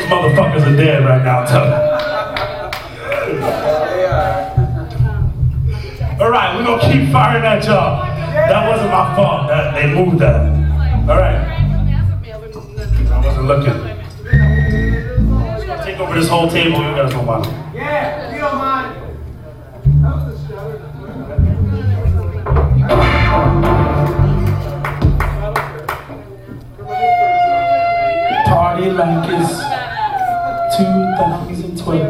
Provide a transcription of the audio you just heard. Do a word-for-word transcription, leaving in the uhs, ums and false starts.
motherfuckers are dead right now, too. All right, we're gonna keep firing at y'all. That wasn't my fault. That, they moved that. All right. I wasn't looking. I'm gonna take over this whole table. You guys don't mind. Yeah, if you don't mind. Party like it's two thousand twelve.